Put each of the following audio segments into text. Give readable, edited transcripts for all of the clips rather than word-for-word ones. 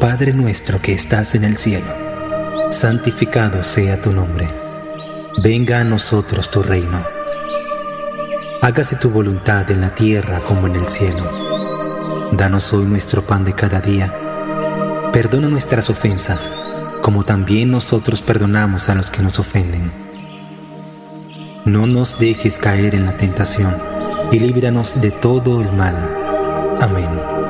Padre nuestro que estás en el cielo, santificado sea tu nombre. Venga a nosotros tu reino. Hágase tu voluntad en la tierra como en el cielo. Danos hoy nuestro pan de cada día. Perdona nuestras ofensas, como también nosotros perdonamos a los que nos ofenden. No nos dejes caer en la tentación, y líbranos de todo el mal. Amén.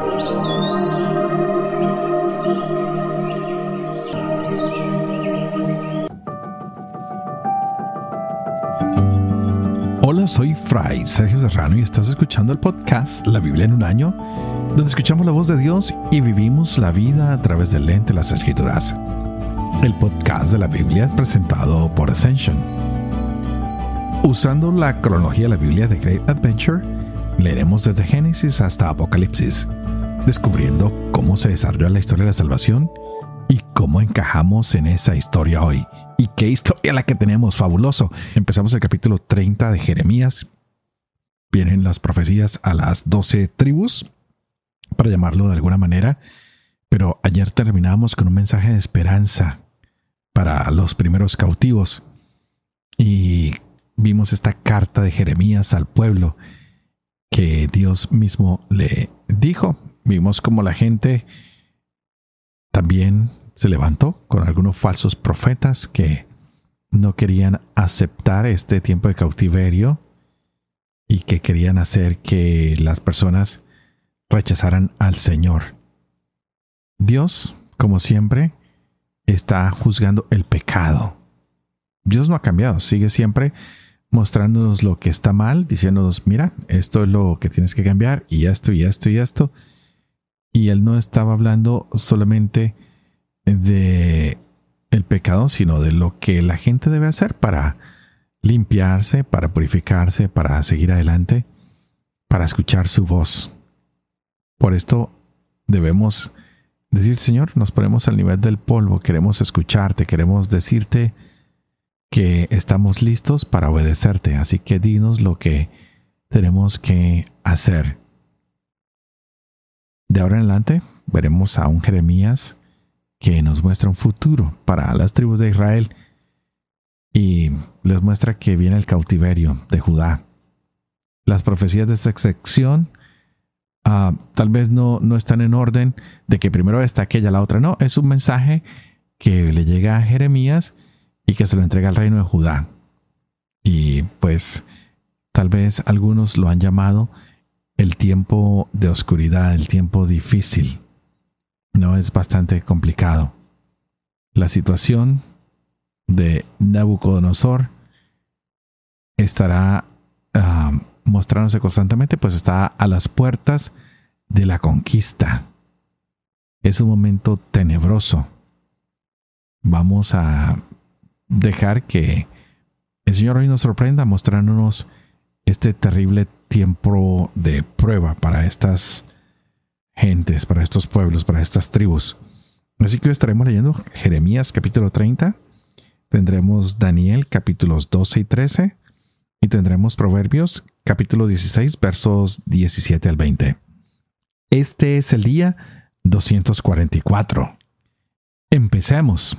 Hola, soy Fray Sergio Serrano y estás escuchando el podcast La Biblia en un año, donde escuchamos la voz de Dios y vivimos la vida a través del lente de las Escrituras. El podcast de la Biblia es presentado por Ascension. Usando la cronología de la Biblia de Great Adventure, leeremos desde Génesis hasta Apocalipsis, descubriendo cómo se desarrolla la historia de la salvación y cómo encajamos en esa historia hoy. Y qué historia la que tenemos, fabuloso. Empezamos el capítulo 30 de Jeremías. Vienen las profecías a las 12 tribus, para llamarlo de alguna manera. Pero ayer terminamos con un mensaje de esperanza para los primeros cautivos. Y vimos esta carta de Jeremías al pueblo que Dios mismo le dijo. Vimos cómo la gente también se levantó con algunos falsos profetas que no querían aceptar este tiempo de cautiverio y que querían hacer que las personas rechazaran al Señor. Dios, como siempre, está juzgando el pecado. Dios no ha cambiado, sigue siempre mostrándonos lo que está mal, diciéndonos, mira, esto es lo que tienes que cambiar, y esto, y esto, y esto. Y Él no estaba hablando solamente de el pecado, sino de lo que la gente debe hacer para limpiarse, para purificarse, para seguir adelante, para escuchar su voz. Por esto debemos decir, Señor, nos ponemos al nivel del polvo, queremos escucharte, queremos decirte que estamos listos para obedecerte, así que dinos lo que tenemos que hacer. De ahora en adelante veremos a un Jeremías que nos muestra un futuro para las tribus de Israel y les muestra que viene el cautiverio de Judá. Las profecías de esta sección tal vez no están en orden de que primero está aquella, la otra. No, es un mensaje que le llega a Jeremías y que se lo entrega al reino de Judá. Y pues tal vez algunos lo han llamado el tiempo de oscuridad, el tiempo difícil. No, es bastante complicado. La situación de Nabucodonosor estará mostrándose constantemente, pues está a las puertas de la conquista. Es un momento tenebroso. Vamos a dejar que el Señor hoy nos sorprenda mostrándonos este terrible tiempo de prueba para estas gentes, para estos pueblos, para estas tribus. Así que hoy estaremos leyendo Jeremías capítulo 30, tendremos Daniel capítulos 12 y 13 y tendremos Proverbios capítulo 16 versos 17 al 20. Este es el día 244. Empecemos.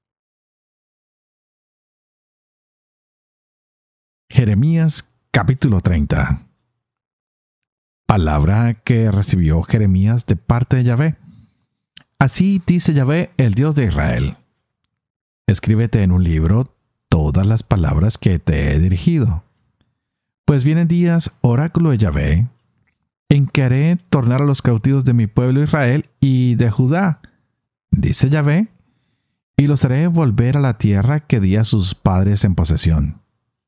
Jeremías capítulo 30. Palabra que recibió Jeremías de parte de Yahvé. Así dice Yahvé, el Dios de Israel. Escríbete en un libro todas las palabras que te he dirigido. Pues vienen días, oráculo de Yahvé, en que haré tornar a los cautivos de mi pueblo Israel y de Judá, dice Yahvé, y los haré volver a la tierra que di a sus padres en posesión.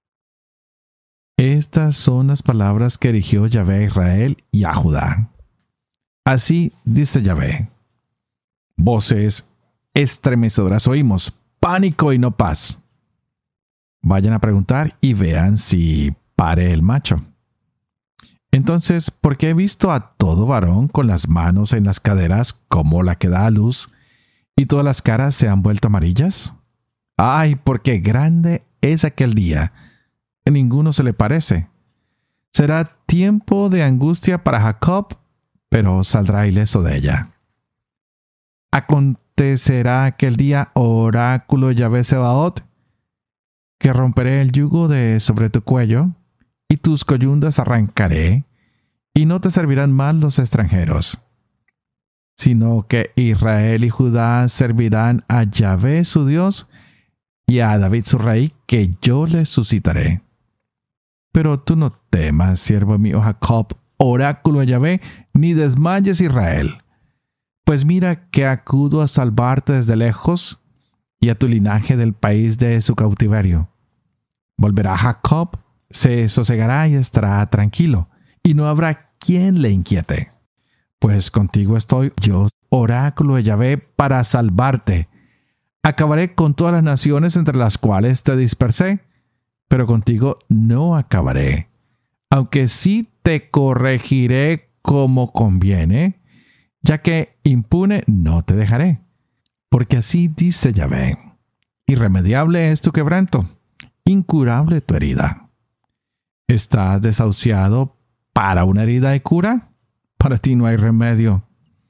Estas son las palabras que dirigió Yahvé a Israel y a Judá. Así dice Yahvé. Voces estremecedoras oímos, pánico y no paz. Vayan a preguntar y vean si pare el macho. Entonces, ¿por qué he visto a todo varón con las manos en las caderas como la que da a luz y todas las caras se han vuelto amarillas? ¡Ay, porque grande es aquel día! Ninguno se le parece. Será tiempo de angustia para Jacob, pero saldrá ileso de ella. Acontecerá aquel día, oráculo Yahvé Sebaot, que romperé el yugo de sobre tu cuello, y tus coyundas arrancaré, y no te servirán más los extranjeros, sino que Israel y Judá servirán a Yahvé su Dios, y a David su rey, que yo les suscitaré. Pero tú no temas, siervo mío Jacob, oráculo de Yahvé, ni desmayes Israel. Pues mira que acudo a salvarte desde lejos, y a tu linaje del país de su cautiverio. Volverá Jacob, se sosegará y estará tranquilo, y no habrá quien le inquiete. Pues contigo estoy yo, oráculo de Yahvé, para salvarte. Acabaré con todas las naciones entre las cuales te dispersé, pero contigo no acabaré, aunque sí te corregiré como conviene, ya que impune no te dejaré. Porque así dice Yahvé: irremediable es tu quebranto, incurable tu herida. ¿Estás desahuciado para una herida de cura? Para ti no hay remedio.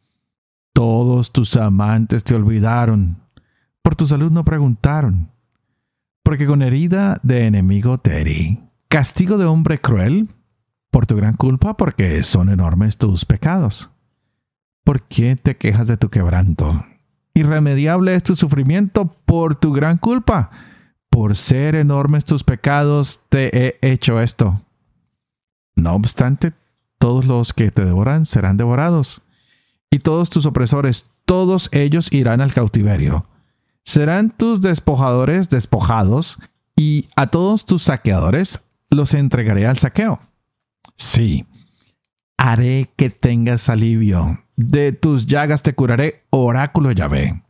Todos tus amantes te olvidaron, por tu salud no preguntaron, porque con herida de enemigo te herí. Castigo de hombre cruel, por tu gran culpa, porque son enormes tus pecados. ¿Por qué te quejas de tu quebranto? Irremediable es tu sufrimiento por tu gran culpa. Por ser enormes tus pecados te he hecho esto. No obstante, todos los que te devoran serán devorados, y todos tus opresores, todos ellos irán al cautiverio. Serán tus despojadores despojados, y a todos tus saqueadores los entregaré al saqueo. Sí, haré que tengas alivio. De tus llagas te curaré, oráculo Yahvé.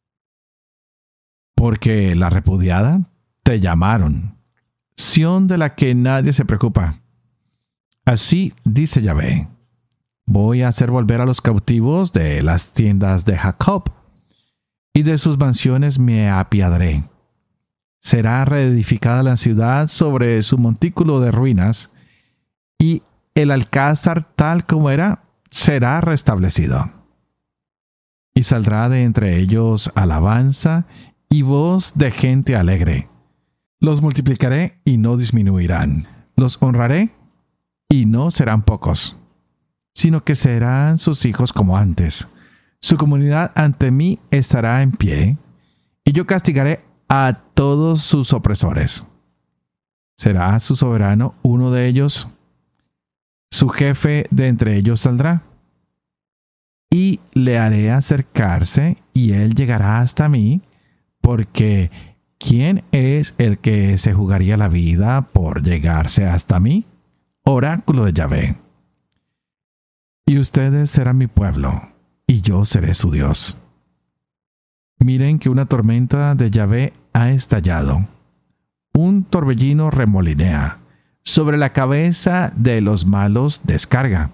Porque la repudiada te llamaron, Sión de la que nadie se preocupa. Así dice Yahvé: voy a hacer volver a los cautivos de las tiendas de Jacob, y de sus mansiones me apiadaré. Será reedificada la ciudad sobre su montículo de ruinas, y el alcázar tal como era será restablecido. Y saldrá de entre ellos alabanza y voz de gente alegre. Los multiplicaré y no disminuirán. Los honraré y no serán pocos, sino que serán sus hijos como antes. Su comunidad ante mí estará en pie, y yo castigaré a todos sus opresores. Será su soberano uno de ellos, su jefe de entre ellos saldrá, y le haré acercarse, y él llegará hasta mí, porque ¿quién es el que se jugaría la vida por llegarse hasta mí? Oráculo de Yahvé. Y ustedes serán mi pueblo, y yo seré su Dios. Miren que una tormenta de Yahvé ha estallado. Un torbellino remolinea. Sobre la cabeza de los malos descarga.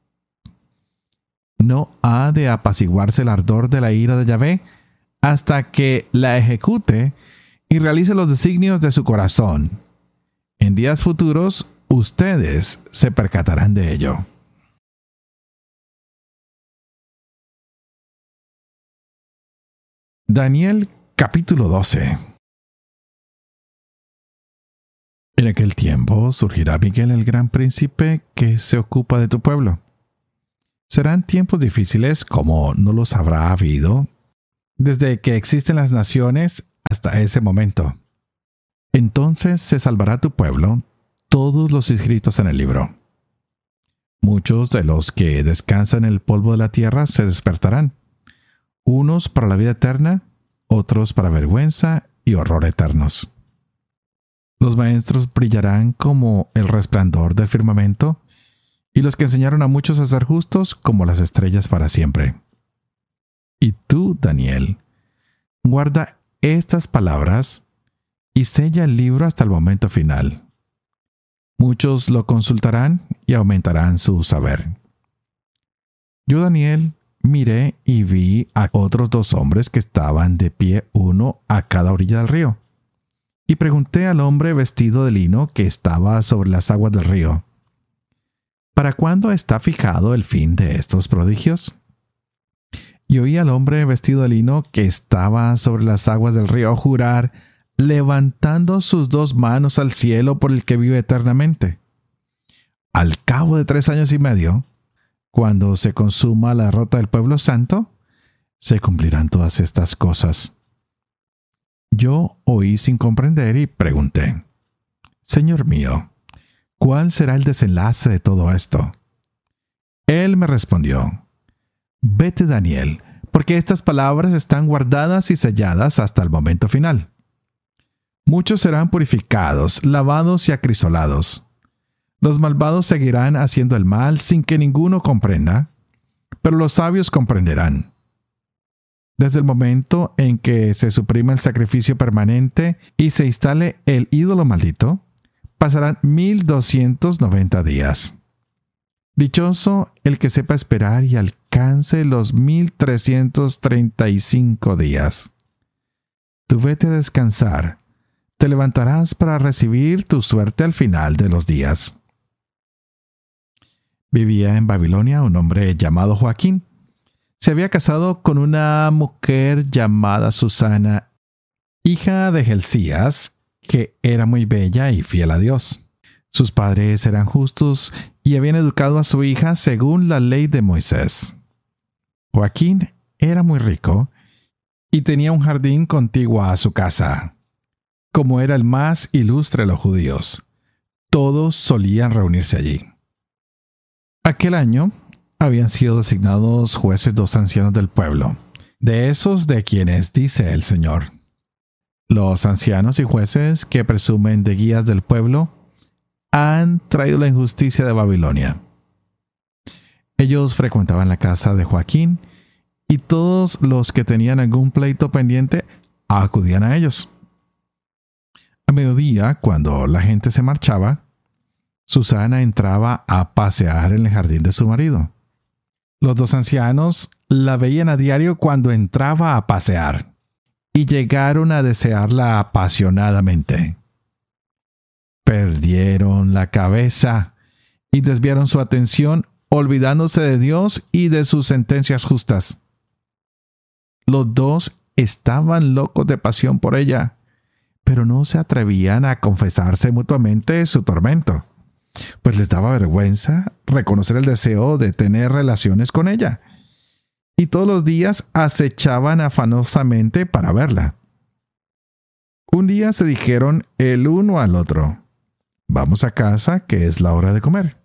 No ha de apaciguarse el ardor de la ira de Yahvé hasta que la ejecute y realice los designios de su corazón. En días futuros, ustedes se percatarán de ello. Daniel capítulo 12. En aquel tiempo surgirá Miguel, el gran príncipe que se ocupa de tu pueblo. Serán tiempos difíciles como no los habrá habido desde que existen las naciones hasta ese momento. Entonces se salvará tu pueblo, todos los inscritos en el libro. Muchos de los que descansan en el polvo de la tierra se despertarán, unos para la vida eterna, otros para vergüenza y horror eternos. Los maestros brillarán como el resplandor del firmamento, y los que enseñaron a muchos a ser justos como las estrellas para siempre. Y tú, Daniel, guarda estas palabras y sella el libro hasta el momento final. Muchos lo consultarán y aumentarán su saber. Yo, Daniel, miré y vi a otros 2 hombres que estaban de pie, uno a cada orilla del río. Y pregunté al hombre vestido de lino que estaba sobre las aguas del río: ¿para cuándo está fijado el fin de estos prodigios? y oí al hombre vestido de lino que estaba sobre las aguas del río jurar, levantando sus 2 manos al cielo por el que vive eternamente. Al cabo de 3 años y medio, cuando se consuma la derrota del pueblo santo, se cumplirán todas estas cosas. Yo oí sin comprender y pregunté: Señor mío, ¿cuál será el desenlace de todo esto? Él me respondió: Vete, Daniel, porque estas palabras están guardadas y selladas hasta el momento final. Muchos serán purificados, lavados y acrisolados. Los malvados seguirán haciendo el mal sin que ninguno comprenda, pero los sabios comprenderán. Desde el momento en que se suprima el sacrificio permanente y se instale el ídolo maldito, pasarán 1290 días. Dichoso el que sepa esperar y alcance los 1335 días. Tú vete a descansar. Te levantarás para recibir tu suerte al final de los días. Vivía en Babilonia un hombre llamado Joaquín. Se había casado con una mujer llamada Susana, hija de Hilcías, que era muy bella y fiel a Dios. Sus padres eran justos y habían educado a su hija según la ley de Moisés. Joaquín era muy rico y tenía un jardín contiguo a su casa. Como era el más ilustre de los judíos, todos solían reunirse allí. Aquel año habían sido designados jueces 2 ancianos del pueblo, de esos de quienes dice el Señor: Los ancianos y jueces que presumen de guías del pueblo han traído la injusticia de Babilonia. Ellos frecuentaban la casa de Joaquín y todos los que tenían algún pleito pendiente acudían a ellos. A mediodía, cuando la gente se marchaba, Susana entraba a pasear en el jardín de su marido. Los 2 ancianos la veían a diario cuando entraba a pasear y llegaron a desearla apasionadamente. Perdieron la cabeza y desviaron su atención, olvidándose de Dios y de sus sentencias justas. Los 2 estaban locos de pasión por ella, pero no se atrevían a confesarse mutuamente su tormento, pues les daba vergüenza reconocer el deseo de tener relaciones con ella, y todos los días acechaban afanosamente para verla. Un día se dijeron el uno al otro: Vamos a casa, que es la hora de comer.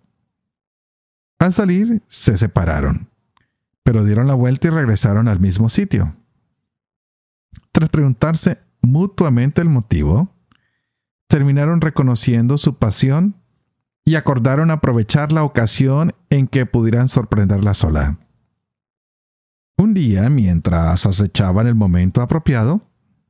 Al salir, se separaron, pero dieron la vuelta y regresaron al mismo sitio. Tras preguntarse mutuamente el motivo, terminaron reconociendo su pasión y acordaron aprovechar la ocasión en que pudieran sorprenderla sola. Un día, mientras acechaban el momento apropiado,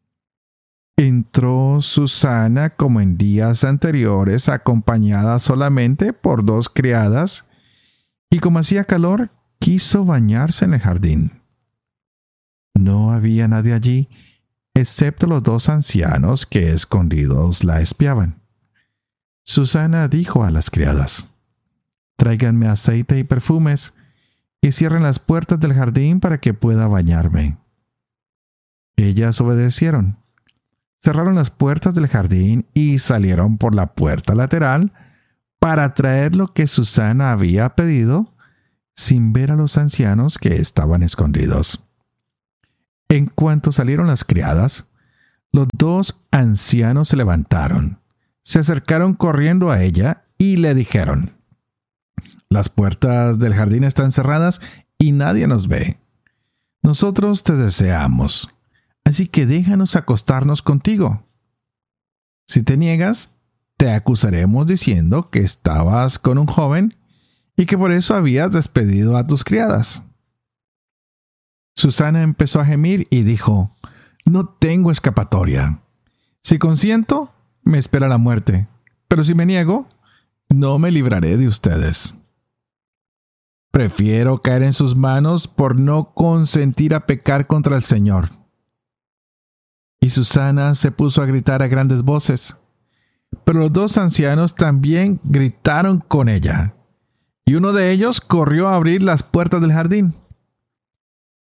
entró Susana como en días anteriores, acompañada solamente por 2 criadas, y como hacía calor, quiso bañarse en el jardín. No había nadie allí, excepto los 2 ancianos que escondidos la espiaban. Susana dijo a las criadas: Tráiganme aceite y perfumes, y cierren las puertas del jardín para que pueda bañarme. Ellas obedecieron. Cerraron las puertas del jardín y salieron por la puerta lateral para traer lo que Susana había pedido, sin ver a los ancianos que estaban escondidos. En cuanto salieron las criadas, los 2 ancianos se levantaron, se acercaron corriendo a ella y le dijeron: Las puertas del jardín están cerradas y nadie nos ve. Nosotros te deseamos, así que déjanos acostarnos contigo. Si te niegas, te acusaremos diciendo que estabas con un joven y que por eso habías despedido a tus criadas. Susana empezó a gemir y dijo: No tengo escapatoria. Si consiento, me espera la muerte, pero si me niego, no me libraré de ustedes. Prefiero caer en sus manos por no consentir a pecar contra el Señor. Y Susana se puso a gritar a grandes voces, pero los 2 ancianos también gritaron con ella, y uno de ellos corrió a abrir las puertas del jardín.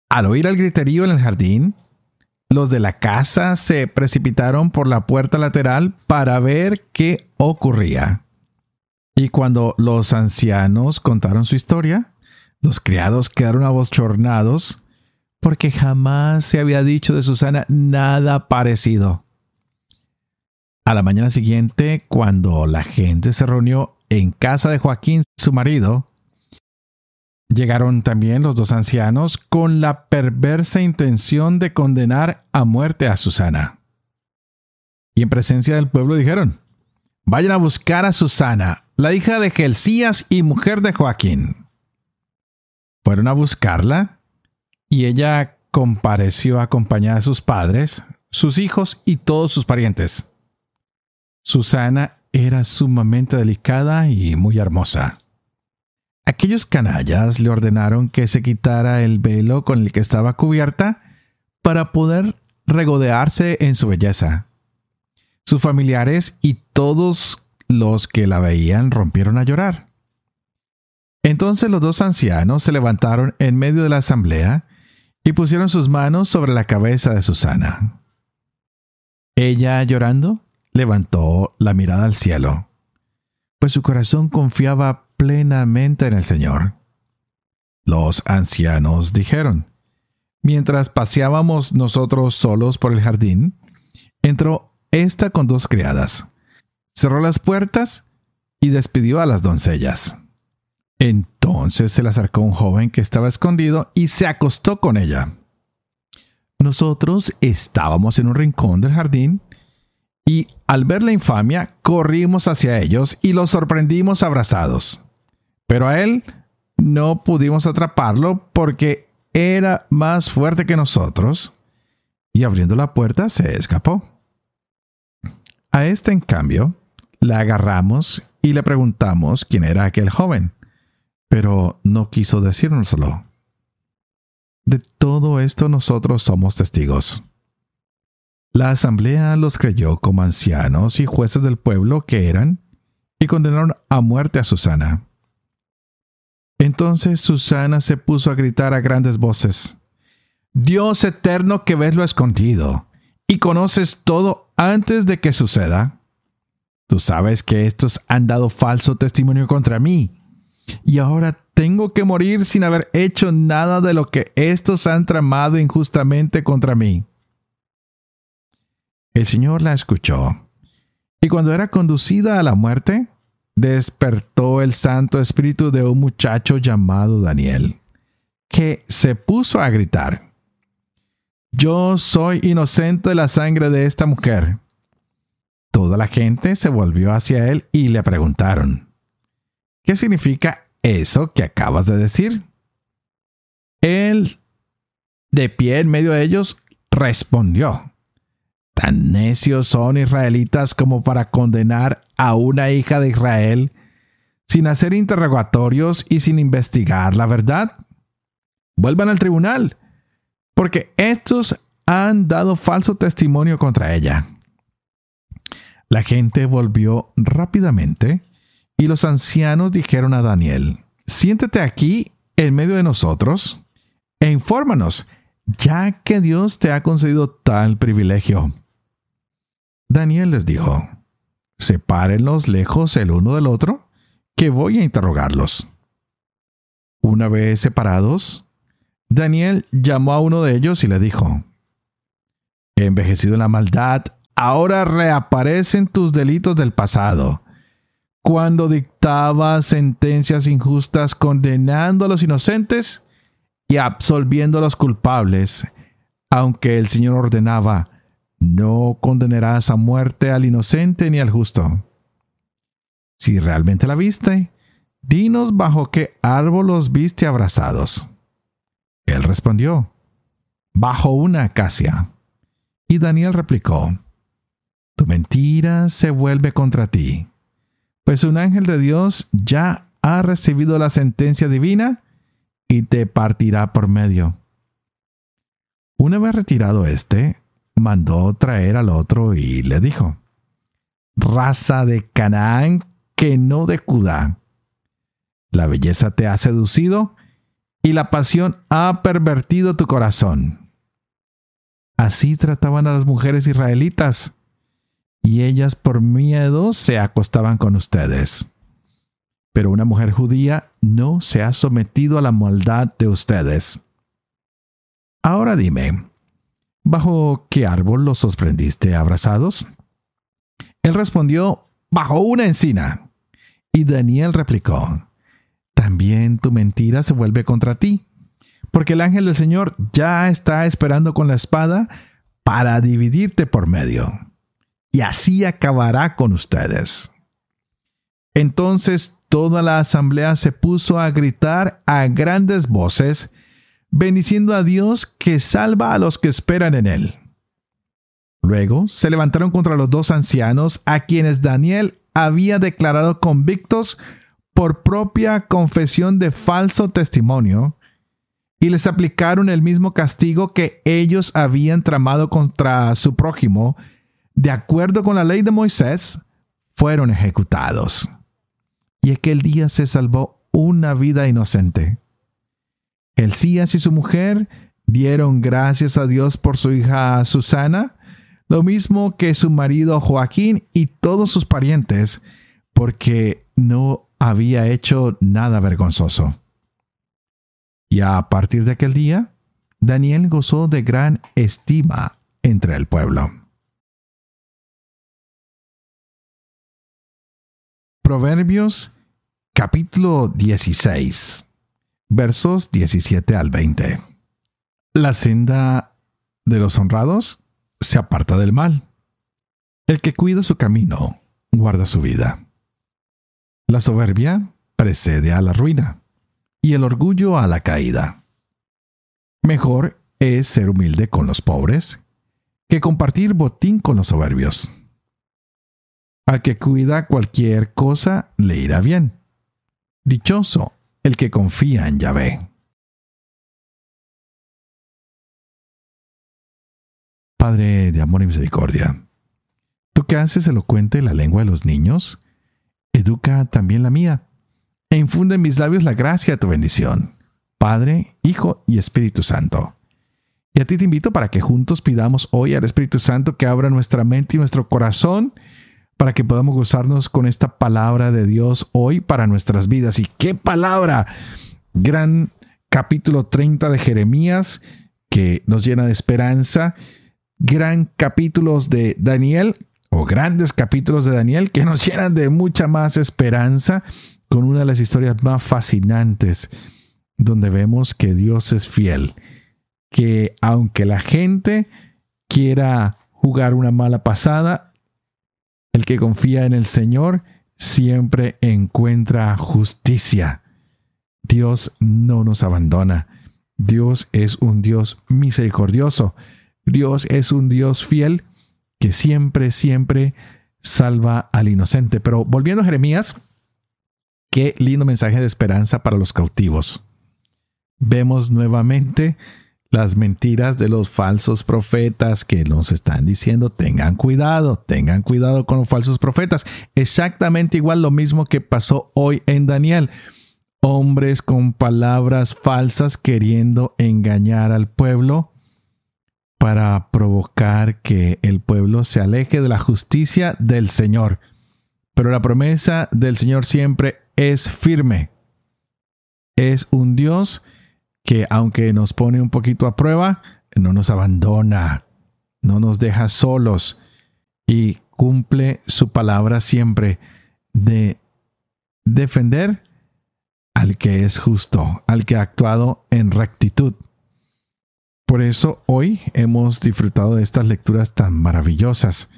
Al oír el griterío en el jardín, los de la casa se precipitaron por la puerta lateral para ver qué ocurría. Y cuando los ancianos contaron su historia, los criados quedaron abochornados porque jamás se había dicho de Susana nada parecido. A la mañana siguiente, cuando la gente se reunió en casa de Joaquín, su marido, llegaron también los dos ancianos con la perversa intención de condenar a muerte a Susana. Y en presencia del pueblo dijeron: vayan a buscar a Susana, la hija de Gelcías y mujer de Joaquín. Fueron a buscarla y ella compareció acompañada de sus padres, sus hijos y todos sus parientes. Susana era sumamente delicada y muy hermosa. Aquellos canallas le ordenaron que se quitara el velo con el que estaba cubierta para poder regodearse en su belleza. Sus familiares y todos los que la veían rompieron a llorar. Entonces los dos ancianos se levantaron en medio de la asamblea y pusieron sus manos sobre la cabeza de Susana. Ella, llorando, levantó la mirada al cielo, pues su corazón confiaba plenamente en el Señor. Los ancianos dijeron: mientras paseábamos nosotros solos por el jardín, entró ésta con dos criadas, cerró las puertas y despidió a las doncellas. Entonces se le acercó un joven que estaba escondido y se acostó con ella. Nosotros estábamos en un rincón del jardín y, al ver la infamia, corrimos hacia ellos y los sorprendimos abrazados. Pero a él no pudimos atraparlo porque era más fuerte que nosotros, y abriendo la puerta se escapó. A este, en cambio, la agarramos y le preguntamos quién era aquel joven, pero no quiso decírnoslo. De todo esto nosotros somos testigos. La asamblea los creyó como ancianos y jueces del pueblo que eran, y condenaron a muerte a Susana. Entonces Susana se puso a gritar a grandes voces: Dios eterno, que ves lo escondido y conoces todo antes de que suceda. Tú sabes que estos han dado falso testimonio contra mí, y ahora tengo que morir sin haber hecho nada de lo que estos han tramado injustamente contra mí. El Señor la escuchó, y cuando era conducida a la muerte, despertó el Santo Espíritu de un muchacho llamado Daniel, que se puso a gritar: Yo soy inocente de la sangre de esta mujer. Toda la gente se volvió hacia él y le preguntaron: ¿qué significa eso que acabas de decir? Él, de pie en medio de ellos, respondió: ¿tan necios son israelitas como para condenar a una hija de Israel sin hacer interrogatorios y sin investigar la verdad? Vuelvan al tribunal, porque estos han dado falso testimonio contra ella. La gente volvió rápidamente y los ancianos dijeron a Daniel: siéntate aquí en medio de nosotros e infórmanos, ya que Dios te ha concedido tal privilegio. Daniel les dijo: sepárenlos lejos el uno del otro, que voy a interrogarlos. Una vez separados, Daniel llamó a uno de ellos y le dijo: envejecido en la maldad, ahora reaparecen tus delitos del pasado, cuando dictabas sentencias injustas condenando a los inocentes y absolviendo a los culpables, aunque el Señor ordenaba: no condenarás a muerte al inocente ni al justo. Si realmente la viste, dinos bajo qué árbol los viste abrazados. Él respondió: bajo una acacia. Y Daniel replicó: tu mentira se vuelve contra ti, pues un ángel de Dios ya ha recibido la sentencia divina y te partirá por medio. Una vez retirado mandó traer al otro y le dijo: raza de Canaán, que no de Judá, la belleza te ha seducido y la pasión ha pervertido tu corazón. Así trataban a las mujeres israelitas, y ellas por miedo se acostaban con ustedes. Pero una mujer judía no se ha sometido a la maldad de ustedes. Ahora dime, ¿bajo qué árbol los sorprendiste abrazados? Él respondió, bajo una encina. Y Daniel replicó, también tu mentira se vuelve contra ti, porque el ángel del Señor ya está esperando con la espada para dividirte por medio, y así acabará con ustedes. Entonces toda la asamblea se puso a gritar a grandes voces, bendiciendo a Dios que salva a los que esperan en él. Luego se levantaron contra los dos ancianos a quienes Daniel había declarado convictos por propia confesión de falso testimonio, y les aplicaron el mismo castigo que ellos habían tramado contra su prójimo. De acuerdo con la ley de Moisés, fueron ejecutados. Y aquel día se salvó una vida inocente. Elías y su mujer dieron gracias a Dios por su hija Susana, lo mismo que su marido Joaquín y todos sus parientes, porque no había hecho nada vergonzoso. Y a partir de aquel día, Daniel gozó de gran estima entre el pueblo. Proverbios capítulo 16, versos 17 al 20. La senda de los honrados se aparta del mal. El que cuida su camino, guarda su vida. La soberbia precede a la ruina, y el orgullo a la caída. Mejor es ser humilde con los pobres que compartir botín con los soberbios. Al que cuida cualquier cosa le irá bien. Dichoso el que confía en Yahvé. Padre de amor y misericordia, tú que haces elocuente la lengua de los niños, educa también la mía, e infunde en mis labios la gracia de tu bendición, Padre, Hijo y Espíritu Santo. Y a ti te invito para que juntos pidamos hoy al Espíritu Santo que abra nuestra mente y nuestro corazón para que podamos gozarnos con esta palabra de Dios hoy para nuestras vidas. ¿Y qué palabra? Gran capítulo 30 de Jeremías que nos llena de esperanza. Gran capítulos de Daniel, o grandes capítulos de Daniel que nos llenan de mucha más esperanza, con una de las historias más fascinantes, donde vemos que Dios es fiel, que aunque la gente quiera jugar una mala pasada, el que confía en el Señor siempre encuentra justicia. Dios no nos abandona. Dios es un Dios misericordioso. Dios es un Dios fiel que siempre, siempre salva al inocente. Pero volviendo a Jeremías, qué lindo mensaje de esperanza para los cautivos. Vemos nuevamente las mentiras de los falsos profetas que nos están diciendo, tengan cuidado con los falsos profetas. Exactamente igual lo mismo que pasó hoy en Daniel. Hombres con palabras falsas queriendo engañar al pueblo para provocar que el pueblo se aleje de la justicia del Señor. Pero la promesa del Señor siempre es firme. Es un Dios que, aunque nos pone un poquito a prueba, no nos abandona, no nos deja solos y cumple su palabra siempre de defender al que es justo, al que ha actuado en rectitud. Por eso hoy hemos disfrutado de estas lecturas tan maravillosas.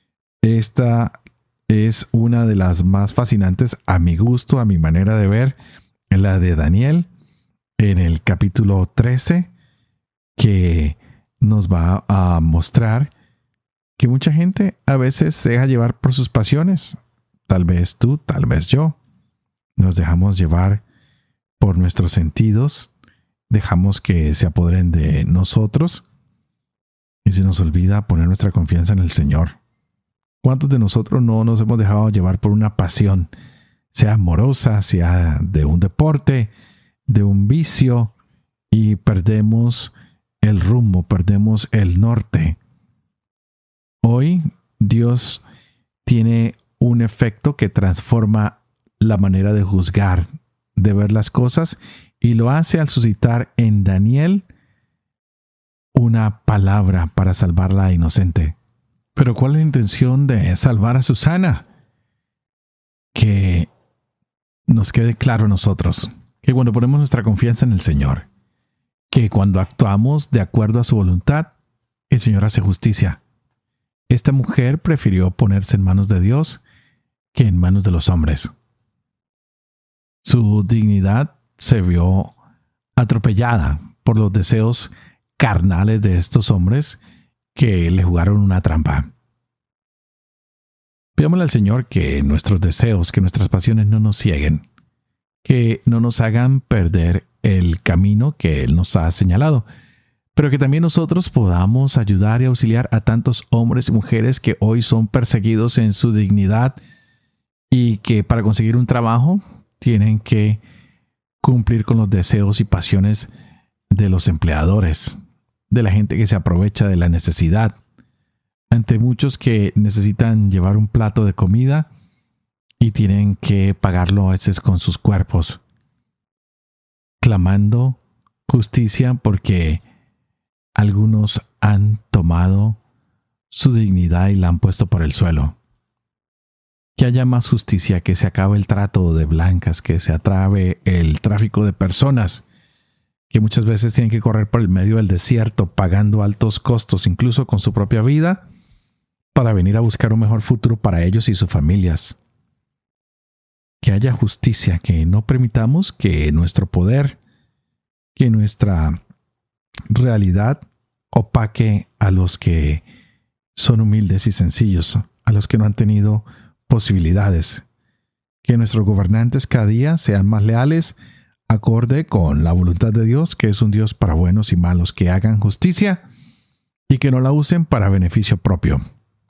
Esta es una de las más fascinantes a mi gusto, a mi manera de ver, la de Daniel en el capítulo 13, que nos va a mostrar que mucha gente a veces se deja llevar por sus pasiones. Tal vez tú, tal vez yo. Nos dejamos llevar por nuestros sentidos, dejamos que se apoderen de nosotros y se nos olvida poner nuestra confianza en el Señor. ¿Cuántos de nosotros no nos hemos dejado llevar por una pasión, sea amorosa, sea de un deporte, de un vicio, y perdemos el rumbo, perdemos el norte. Hoy Dios tiene un efecto que transforma la manera de juzgar, de ver las cosas, y lo hace al suscitar en Daniel una palabra para salvar a la inocente. Pero ¿cuál es la intención de salvar a Susana? Que nos quede claro a nosotros que cuando ponemos nuestra confianza en el Señor, que cuando actuamos de acuerdo a su voluntad, el Señor hace justicia. Esta mujer prefirió ponerse en manos de Dios que en manos de los hombres. Su dignidad se vio atropellada por los deseos carnales de estos hombres que le jugaron una trampa. Pidámosle al Señor que nuestros deseos, que nuestras pasiones no nos cieguen, que no nos hagan perder el camino que Él nos ha señalado, pero que también nosotros podamos ayudar y auxiliar a tantos hombres y mujeres que hoy son perseguidos en su dignidad y que para conseguir un trabajo tienen que cumplir con los deseos y pasiones de los empleadores, de la gente que se aprovecha de la necesidad. Ante muchos que necesitan llevar un plato de comida y tienen que pagarlo a veces con sus cuerpos, clamando justicia porque algunos han tomado su dignidad y la han puesto por el suelo. Que haya más justicia, que se acabe el trato de blancas, que se acabe el tráfico de personas, que muchas veces tienen que correr por el medio del desierto, pagando altos costos, incluso con su propia vida, para venir a buscar un mejor futuro para ellos y sus familias. Que haya justicia, que no permitamos que nuestro poder, que nuestra realidad opaque a los que son humildes y sencillos, a los que no han tenido posibilidades. Que nuestros gobernantes cada día sean más leales, acorde con la voluntad de Dios, que es un Dios para buenos y malos, que hagan justicia y que no la usen para beneficio propio.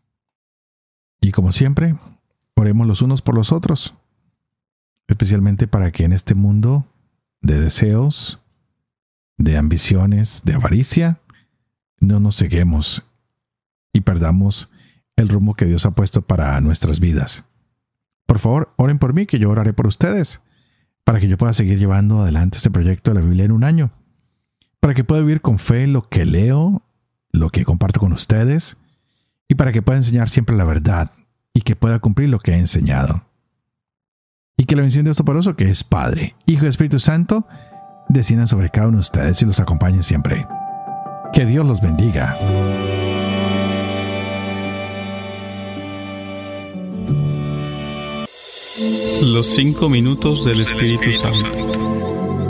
Y como siempre, oremos los unos por los otros, especialmente para que en este mundo de deseos, de ambiciones, de avaricia, no nos ceguemos y perdamos el rumbo que Dios ha puesto para nuestras vidas. Por favor, oren por mí, que yo oraré por ustedes, para que yo pueda seguir llevando adelante este proyecto de la Biblia en un año, para que pueda vivir con fe lo que leo, lo que comparto con ustedes, y para que pueda enseñar siempre la verdad y que pueda cumplir lo que he enseñado. Y que la bendición de Dios Todopoderoso, que es Padre, Hijo y Espíritu Santo, desciendan sobre cada uno de ustedes y los acompañen siempre. Que Dios los bendiga. Los 5 minutos del Espíritu Santo.